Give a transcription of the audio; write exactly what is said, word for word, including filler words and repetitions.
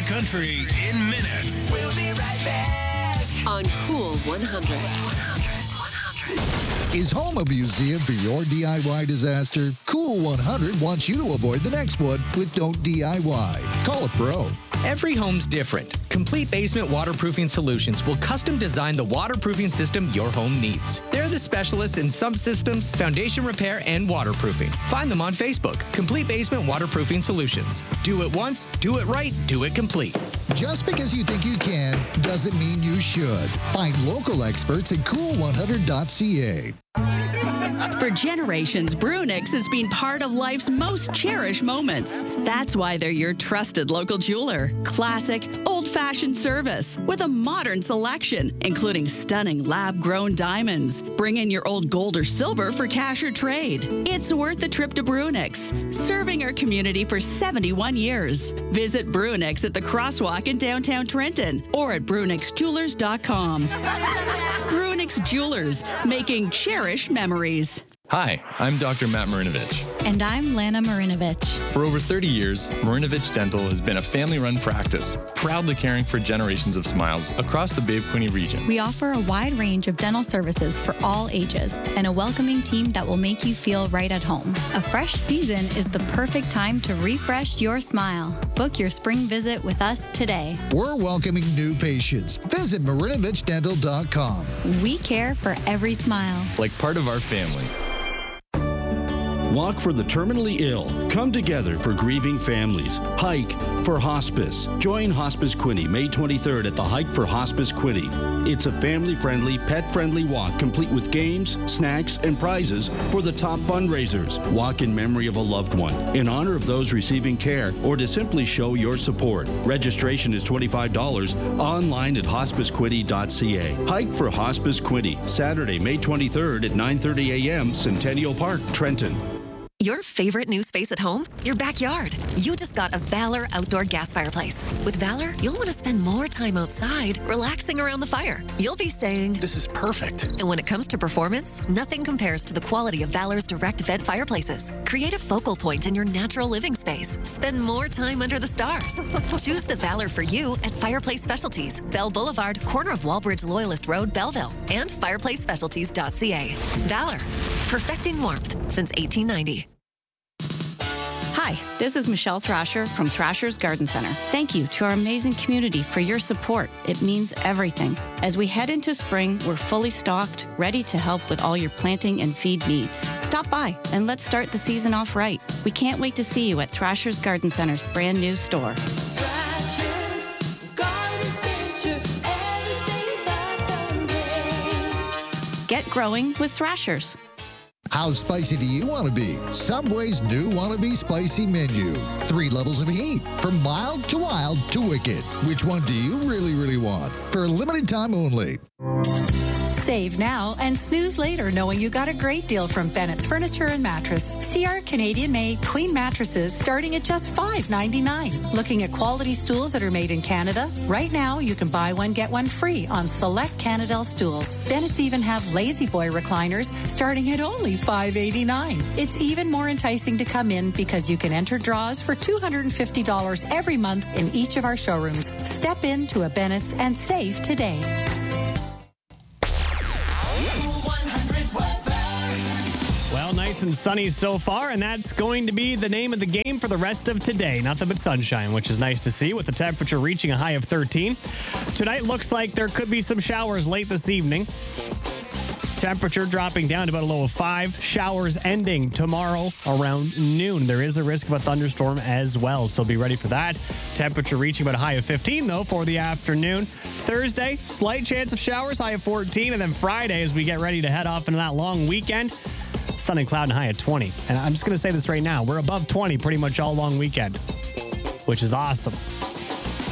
the country in minutes. We'll be right back on Cool one hundred. Is home a museum for your D I Y disaster? Cool one hundred wants you to avoid the next one with Don't D I Y. Call a pro. Every home's different. Complete Basement Waterproofing Solutions will custom design the waterproofing system your home needs. They're the specialists in sump systems, foundation repair, and waterproofing. Find them on Facebook. Complete Basement Waterproofing Solutions. Do it once, do it right, do it complete. Just because you think you can doesn't mean you should. Find local experts at cool one hundred dot c a. For generations, Brunix has been part of life's most cherished moments. That's why they're your trusted local jeweler. Classic, old-fashioned service with a modern selection, including stunning lab-grown diamonds. Bring in your old gold or silver for cash or trade. It's worth the trip to Brunix, serving our community for seventy-one years. Visit Brunix at the Crosswalk in downtown Trenton or at brunix jewelers dot com. Brunix Jewelers, making cherished memories. Hi, I'm Doctor Matt Marinovich. And I'm Lana Marinovich. For over thirty years, Marinovich Dental has been a family-run practice, proudly caring for generations of smiles across the Bay of Quinte region. We offer a wide range of dental services for all ages and a welcoming team that will make you feel right at home. A fresh season is the perfect time to refresh your smile. Book your spring visit with us today. We're welcoming new patients. Visit marinovich dental dot com. We care for every smile. Like part of our family. Walk for the terminally ill. Come together for grieving families. Hike for hospice. Join Hospice Quinte May twenty-third at the Hike for Hospice Quinte. It's a family-friendly, pet-friendly walk complete with games, snacks, and prizes for the top fundraisers. Walk in memory of a loved one, in honor of those receiving care, or to simply show your support. Registration is twenty-five dollars online at hospice quinte dot c a. Hike for Hospice Quinte, Saturday, May twenty-third at nine thirty a m Centennial Park, Trenton. Your favorite new space at home? Your backyard. You just got a Valor outdoor gas fireplace. With Valor, you'll want to spend more time outside, relaxing around the fire. You'll be saying, "This is perfect." And when it comes to performance, nothing compares to the quality of Valor's direct vent fireplaces. Create a focal point in your natural living space. Spend more time under the stars. Choose the Valor for you at Fireplace Specialties, Bell Boulevard, corner of Wallbridge Loyalist Road, Belleville, and fireplace specialties dot c a. Valor, perfecting warmth since eighteen ninety. Hi, this is Michelle Thrasher from Thrasher's Garden Center. Thank you to our amazing community for your support. It means everything. As we head into spring, we're fully stocked, ready to help with all your planting and feed needs. Stop by and let's start the season off right. We can't wait to see you at Thrasher's Garden Center's brand new store. Thrasher's Garden Center, everything that the rain. Get growing with Thrasher's. How spicy do you want to be? Subway's new Wanna-Be Spicy menu. Three levels of heat, from mild to wild to wicked. Which one do you really, really want? For a limited time only. Save now and snooze later knowing you got a great deal from Bennett's Furniture and Mattress. See our Canadian-made queen mattresses starting at just five ninety-nine. Looking at quality stools that are made in Canada? Right now, you can buy one, get one free on select Canadel stools. Bennett's even have Lazy Boy recliners starting at only five eighty-nine. It's even more enticing to come in because you can enter draws for two hundred fifty dollars every month in each of our showrooms. Step into a Bennett's and save today. Well, nice and sunny so far, and that's going to be the name of the game for the rest of today. Nothing but sunshine, which is nice to see, with the temperature reaching a high of thirteen. Tonight looks like there could be some showers late this evening. Temperature dropping down to about a low of five. Showers ending tomorrow around noon. There is a risk of a thunderstorm as well, so be ready for that. Temperature reaching about a high of fifteen, though, for the afternoon. Thursday, slight chance of showers, high of fourteen. And then Friday, as we get ready to head off into that long weekend, sun and cloud and high at twenty. And I'm just going to say this right now. We're above twenty pretty much all long weekend, which is awesome.